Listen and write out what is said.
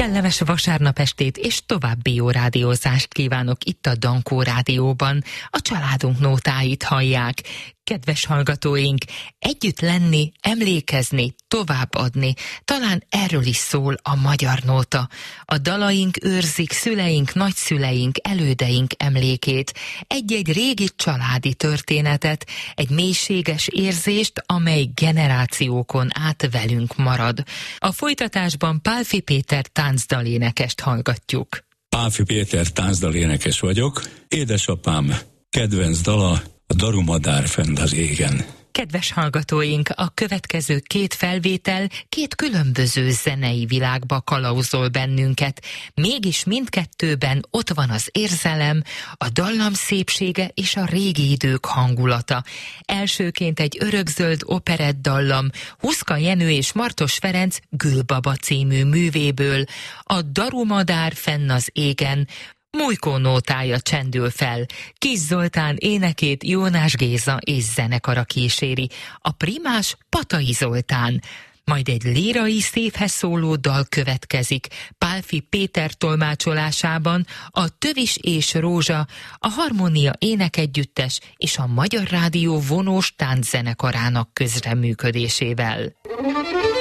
Kellemes vasárnap estét és további jó rádiózást kívánok itt a Dankó Rádióban. A családunk nótáit hallják. Kedves hallgatóink, együtt lenni, emlékezni, továbbadni, talán erről is szól a magyar nóta. A dalaink őrzik szüleink, nagyszüleink, elődeink emlékét, egy-egy régi családi történetet, egy mélységes érzést, amely generációkon át velünk marad. A folytatásban Pálffy Péter táncdalénekest hallgatjuk. Pálffy Péter táncdalénekes vagyok, édesapám kedvenc dala a darumadár fenn az égen. Kedves hallgatóink, a következő két felvétel két különböző zenei világba kalauzol bennünket. Mégis mindkettőben ott van az érzelem, a dallam szépsége és a régi idők hangulata. Elsőként egy örökzöld operett dallam, Huszka Jenő és Martos Ferenc Gülbaba című művéből, a darumadár fenn az égen, Mújkó nótája csendül fel, Kis Zoltán énekét Jónás Géza és zenekara kíséri, a primás Patai Zoltán. Majd egy lírai szívhez szóló dal következik, Pálffy Péter tolmácsolásában a Tövis és Rózsa, a Harmónia énekegyüttes és a Magyar Rádió vonós tánczenekarának közreműködésével.